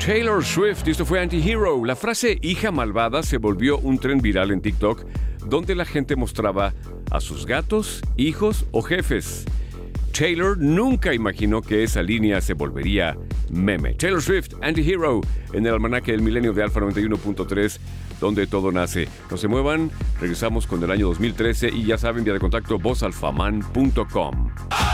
Taylor Swift, y esto fue Anti-Hero. La frase hija malvada se volvió un tren viral en TikTok, donde la gente mostraba a sus gatos, hijos o jefes. Taylor nunca imaginó que esa línea se volvería meme. Taylor Swift, Anti-Hero, en el almanaque del milenio de Alfa 91.3, donde todo nace. No se muevan, regresamos con el año 2013 y ya saben, vía de contacto vozalfaman.com.